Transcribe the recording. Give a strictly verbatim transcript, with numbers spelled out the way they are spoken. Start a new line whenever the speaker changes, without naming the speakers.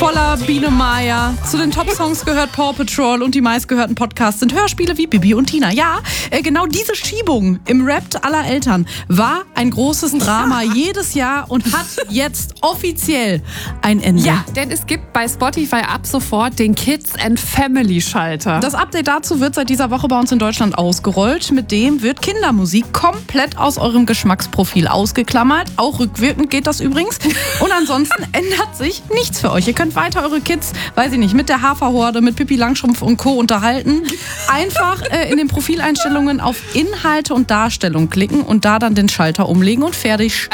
voller Biene Maya. Zu den Top-Songs gehört Paw Patrol und die meistgehörten Podcasts sind Hörspiele wie Bibi und Tina. Ja, äh, genau diese Schiebung im Rap aller Eltern war ein großes Drama jedes Jahr und hat jetzt offiziell ein Ende.
Ja, denn es gibt bei Spotify ab sofort den Kids and Family Schalter.
Das Update dazu wird seit dieser Woche bei uns in Deutschland ausgerollt. Mit dem wird Kindermusik komplett aus eurem Geschmacksprofil ausgeklammert. Auch rückwirkend geht das übrigens. Und ansonsten ändert sich nichts für euch. Ihr könnt weiter eure Kids, weiß ich nicht, mit der Haferhorde, mit Pippi Langstrumpf und Co. unterhalten. Einfach äh, in den Profileinstellungen auf Inhalte und Darstellung klicken und da dann den Schalter umlegen und fertig.